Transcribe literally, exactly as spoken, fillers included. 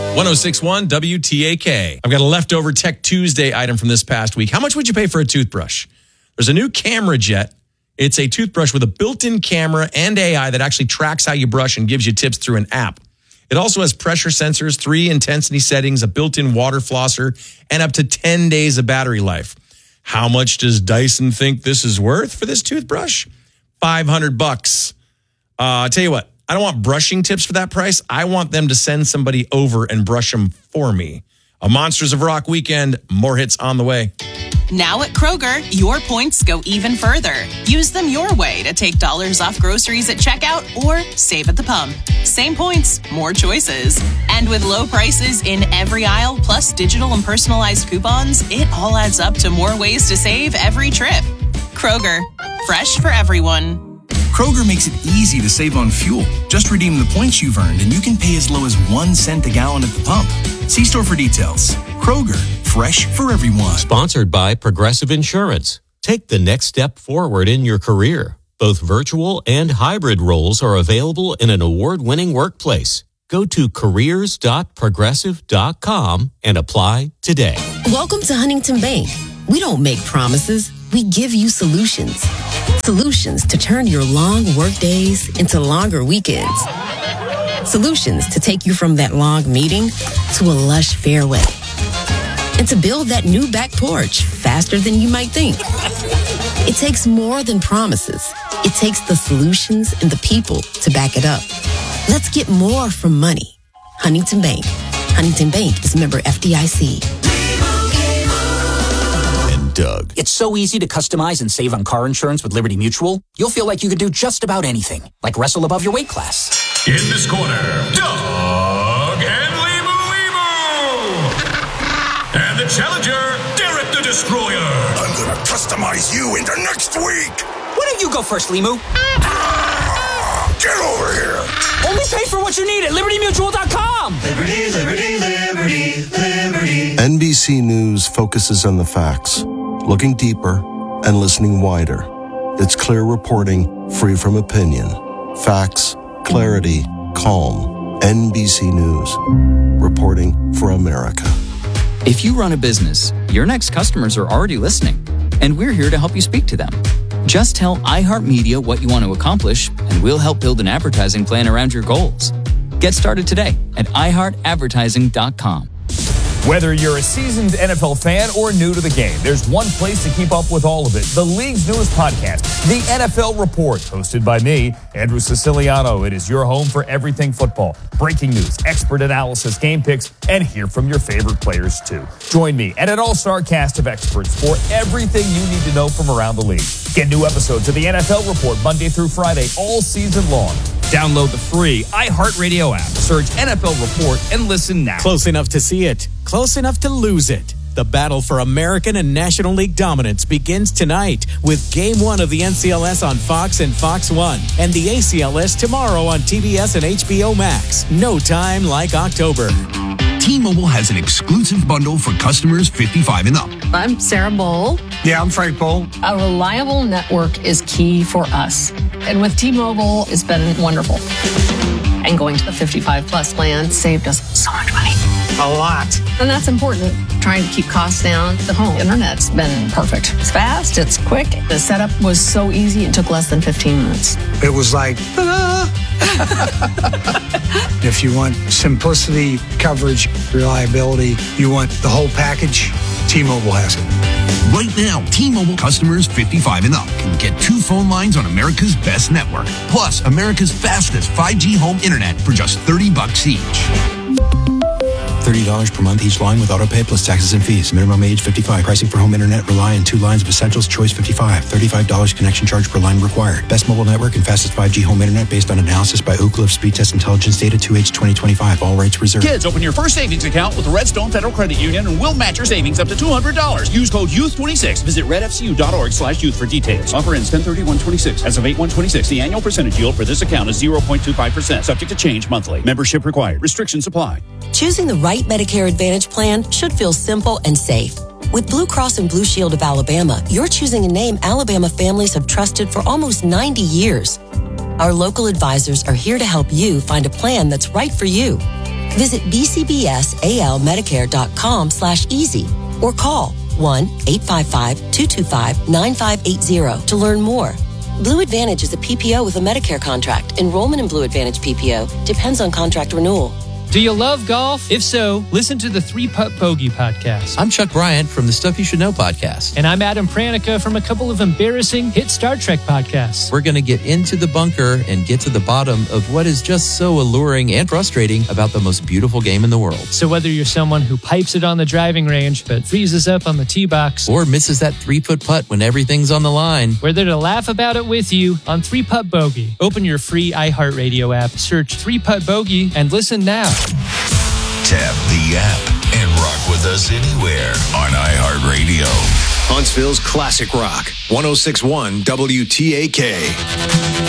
one oh six point one W T A K. I've got a leftover Tech Tuesday item from this past week. How much would you pay for a toothbrush? There's a new Camera Jet. It's a toothbrush with a built-in camera and A I that actually tracks how you brush and gives you tips through an app. It also has pressure sensors, three intensity settings, a built-in water flosser, and up to ten days of battery life. How much does Dyson think this is worth for this toothbrush? five hundred bucks. Uh, I'll tell you what. I don't want brushing tips for that price. I want them to send somebody over and brush them for me. A Monsters of Rock weekend. More hits on the way. Now at Kroger, your points go even further. Use them your way to take dollars off groceries at checkout or save at the pump. Same points, more choices. And with low prices in every aisle, plus digital and personalized coupons, it all adds up to more ways to save every trip. Kroger, fresh for everyone. Kroger makes it easy to save on fuel. Just redeem the points you've earned and you can pay as low as one cent a gallon at the pump. See store for details. Kroger, fresh for everyone. Sponsored by Progressive Insurance. Take the next step forward in your career. Both virtual and hybrid roles are available in an award-winning workplace. Go to careers dot progressive dot com and apply today. Welcome to Huntington Bank. We don't make promises. We give you solutions. Solutions to turn your long work days into longer weekends. Solutions to take you from that long meeting to a lush fairway. And to build that new back porch faster than you might think. It takes more than promises. It takes the solutions and the people to back it up. Let's get more from money. Huntington Bank. Huntington Bank is member F D I C. Doug. It's so easy to customize and save on car insurance with Liberty Mutual. You'll feel like you could do just about anything, like wrestle above your weight class. In this corner, Doug and Limu Limu. And the challenger, Derek the Destroyer. I'm gonna customize you into next week. Why don't you go first, Limu? Get over here. Only pay for what you need at liberty mutual dot com. Liberty, liberty, liberty, liberty. N B C News focuses on the facts, looking deeper and listening wider. It's clear reporting, free from opinion. Facts, clarity, calm. N B C News. Reporting for America. If you run a business, your next customers are already listening, and we're here to help you speak to them. Just tell iHeartMedia what you want to accomplish, and we'll help build an advertising plan around your goals. Get started today at i heart advertising dot com. Whether you're a seasoned N F L fan or new to the game, there's one place to keep up with all of it. The league's newest podcast, The N F L Report, hosted by me, Andrew Siciliano. It is your home for everything football. Breaking news, expert analysis, game picks, and hear from your favorite players, too. Join me and an all-star cast of experts for everything you need to know from around the league. Get new episodes of The N F L Report Monday through Friday, all season long. Download the free iHeartRadio app. Search N F L Report and listen now. Close enough to see it. Close enough to lose it. The battle for American and National League dominance begins tonight with Game one of the N C L S on Fox and Fox one and the A C L S tomorrow on T B S and H B O Max. No time like October. T-Mobile has an exclusive bundle for customers fifty-five and up. I'm Sarah Bowl. Yeah, I'm Frank Bowl. A reliable network is key for us. And with T-Mobile, it's been wonderful. And going to the fifty-five plus plan saved us so much money. A lot. And that's important. Trying to keep costs down. The home internet's been perfect. It's fast. It's quick. The setup was so easy. It took less than fifteen minutes. It was like, ta-da! If you want simplicity, coverage, reliability, you want the whole package, T-Mobile has it. Right now, T-Mobile customers fifty-five and up can get two phone lines on America's best network, plus America's fastest five G home internet for just thirty bucks each. thirty dollars per month each line with autopay plus taxes and fees. Minimum age fifty-five. Pricing for home internet rely on two lines of Essentials Choice fifty-five. thirty-five dollars connection charge per line required. Best mobile network and fastest five G home internet based on analysis by Ookla of Speed Test Intelligence Data two H twenty twenty-five. All rights reserved. Kids, open your first savings account with the Redstone Federal Credit Union and we'll match your savings up to two hundred dollars. Use code youth twenty-six. Visit redfcu.org slash youth for details. Offer ends ten thirty-one twenty-six. As of eight one twenty-six, the annual percentage yield for this account is zero point two five percent. Subject to change monthly. Membership required. Restrictions apply. Choosing the right Medicare Advantage plan should feel simple and safe. With Blue Cross and Blue Shield of Alabama, you're choosing a name Alabama families have trusted for almost ninety years. Our local advisors are here to help you find a plan that's right for you. Visit b c b s a l medicare dot com slash easy or call one eight five five, two two five, nine five eight zero to learn more. Blue Advantage is a P P O with a Medicare contract. Enrollment in Blue Advantage P P O depends on contract renewal. Do you love golf? If so, listen to the Three Putt Bogey podcast. I'm Chuck Bryant from the Stuff You Should Know podcast. And I'm Adam Pranica from a couple of embarrassing hit Star Trek podcasts. We're going to get into the bunker and get to the bottom of what is just so alluring and frustrating about the most beautiful game in the world. So whether you're someone who pipes it on the driving range but freezes up on the tee box, or misses that three-foot putt when everything's on the line, we're there to laugh about it with you on Three Putt Bogey. Open your free iHeartRadio app, search Three Putt Bogey, and listen now. Tap the app and rock with us anywhere on iHeartRadio. Huntsville's classic rock, one oh six point one W T A K.